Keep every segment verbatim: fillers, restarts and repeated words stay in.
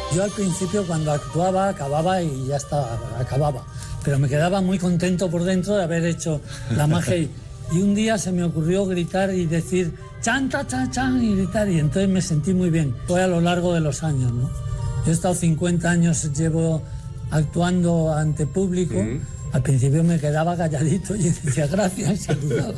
Yo al principio cuando actuaba, acababa y ya estaba, acababa. Pero me quedaba muy contento por dentro de haber hecho la magia. Y, y un día se me ocurrió gritar y decir chanta, chan, chan, y gritar. Y entonces me sentí muy bien. Fue a lo largo de los años, ¿no? Yo he estado cincuenta años, llevo actuando ante público. Mm. Al principio me quedaba calladito y decía gracias y saludaba.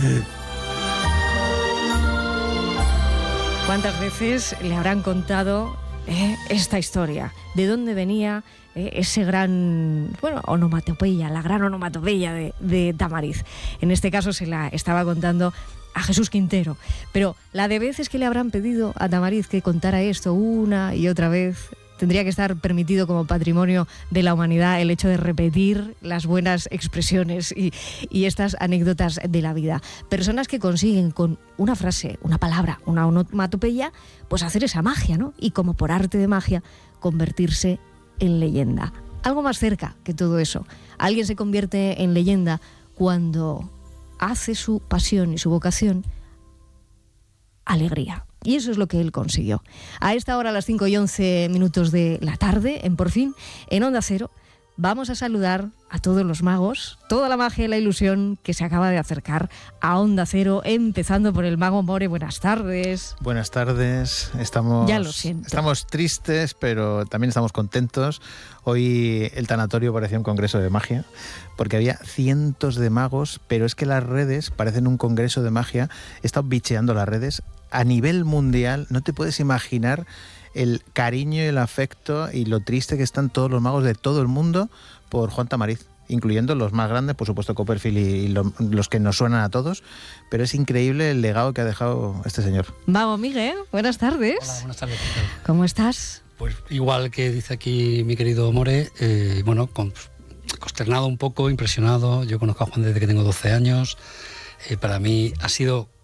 ¿Cuántas veces le habrán contado eh, esta historia? ¿De dónde venía eh, ese gran, bueno, onomatopeya, la gran onomatopeya de, de Tamariz? En este caso se la estaba contando a Jesús Quintero. Pero la de veces que le habrán pedido a Tamariz que contara esto una y otra vez, tendría que estar permitido como patrimonio de la humanidad el hecho de repetir las buenas expresiones y, y estas anécdotas de la vida. Personas que consiguen con una frase, una palabra, una onomatopeya, pues hacer esa magia, ¿no? Y como por arte de magia, convertirse en leyenda. Algo más cerca que todo eso. Alguien se convierte en leyenda cuando hace su pasión y su vocación alegría. Y eso es lo que él consiguió. A esta hora, a las cinco y once minutos de la tarde, en Por Fin, en Onda Cero, vamos a saludar a todos los magos, toda la magia y la ilusión que se acaba de acercar a Onda Cero, empezando por el mago More. Buenas tardes. Buenas tardes. Estamos, ya lo siento. Estamos tristes, pero también estamos contentos. Hoy el tanatorio parecía un congreso de magia, porque había cientos de magos, pero es que las redes parecen un congreso de magia. He estado bicheando las redes a nivel mundial. No te puedes imaginar el cariño y el afecto y lo triste que están todos los magos de todo el mundo por Juan Tamariz, incluyendo los más grandes, por supuesto Copperfield y lo, los que nos suenan a todos, pero es increíble el legado que ha dejado este señor. Mago Miguel, buenas tardes. Hola, buenas tardes. ¿Cómo estás? Pues igual que dice aquí mi querido More, eh, bueno, con, consternado un poco, impresionado. Yo conozco a Juan desde que tengo doce años. Eh, para mí ha sido